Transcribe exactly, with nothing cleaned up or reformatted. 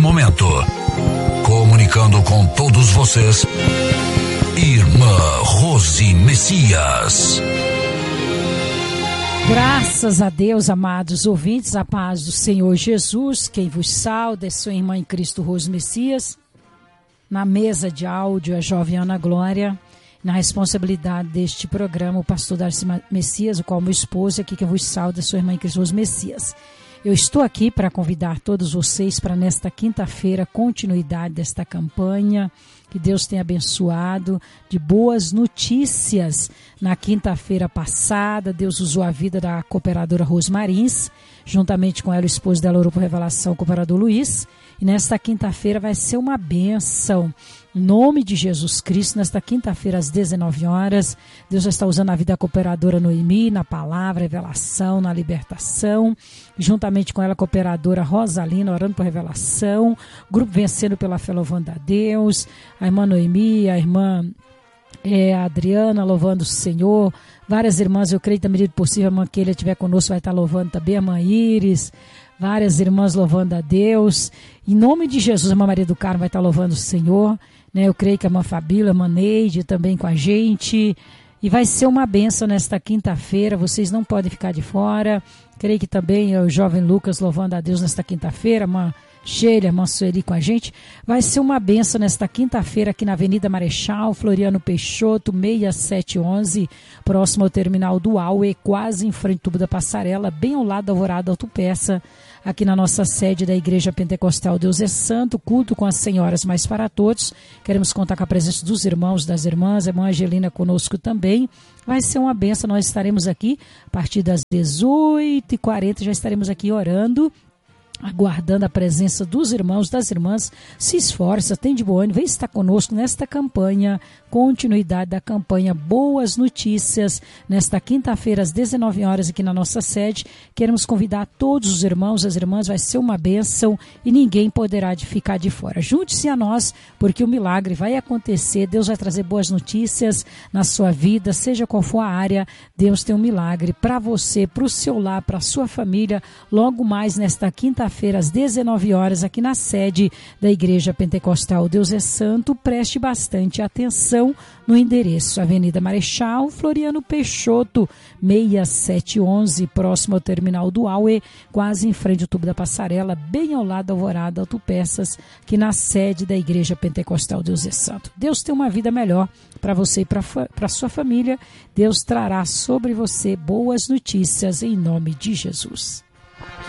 momento. Comunicando com todos vocês, Irmã Rose Messias. Graças a Deus, amados ouvintes, a paz do Senhor Jesus, quem vos sauda é sua irmã em Cristo Rose Messias. Na mesa de áudio, a jovem Ana Glória. Na responsabilidade deste programa, o pastor Darcy Messias, o qual meu esposo, aqui que vos sauda, sua irmã em Cristo Rose Messias. Eu estou aqui para convidar todos vocês para nesta quinta-feira, continuidade desta campanha, que Deus tenha abençoado, de boas notícias. Na quinta-feira passada, Deus usou a vida da cooperadora Rose Marins, juntamente com ela o esposo dela orou por revelação, o cooperador Luiz, e nesta quinta-feira vai ser uma bênção. Em nome de Jesus Cristo, nesta quinta-feira às dezenove horas, Deus já está usando a vida da cooperadora Noemi, na palavra, revelação, na libertação, juntamente com ela a cooperadora Rosalina, orando por revelação, grupo Vencendo pela Fé, louvando a Deus, a irmã Noemi, a irmã é, a Adriana, louvando o Senhor, várias irmãs, eu creio que na medida possível, a irmã Keila estiver conosco, vai estar louvando também, a irmã Iris, várias irmãs louvando a Deus, em nome de Jesus, a irmã Maria do Carmo vai estar louvando o Senhor, né? Eu creio que a irmã Fabíola, a irmã Neide também com a gente, e vai ser uma bênção nesta quinta-feira, vocês não podem ficar de fora. Creio que também o jovem Lucas louvando a Deus nesta quinta-feira, a irmã Sheila, a irmã Sueli com a gente. Vai ser uma bênção nesta quinta-feira aqui na Avenida Marechal, Floriano Peixoto, seis sete um um, próximo ao terminal do Aue, quase em frente ao tubo da Passarela, bem ao lado da Alvorada Autopeça, aqui na nossa sede da Igreja Pentecostal Deus é Santo, culto com as senhoras mais para todos. Queremos contar com a presença dos irmãos, das irmãs, a irmã Angelina conosco também. Vai ser uma bênção, nós estaremos aqui a partir das dezoito e quarenta, já estaremos aqui orando, aguardando a presença dos irmãos, das irmãs. Se esforça, tem de bom ânimo, vem estar conosco nesta campanha, continuidade da campanha Boas Notícias, nesta quinta-feira às dezenove horas aqui na nossa sede. Queremos convidar todos os irmãos, as irmãs, vai ser uma bênção e ninguém poderá de ficar de fora. Junte-se a nós, porque o milagre vai acontecer, Deus vai trazer boas notícias na sua vida, seja qual for a área, Deus tem um milagre para você, para o seu lar, para a sua família, logo mais nesta quinta-feira, feira às dezenove horas, aqui na sede da Igreja Pentecostal Deus é Santo. Preste bastante atenção no endereço: Avenida Marechal, Floriano Peixoto, seis sete um um, próximo ao terminal do Aue, quase em frente ao tubo da Passarela, bem ao lado da Alvorada Autopeças, aqui na sede da Igreja Pentecostal Deus é Santo. Deus tem uma vida melhor para você e para a sua família. Deus trará sobre você boas notícias em nome de Jesus.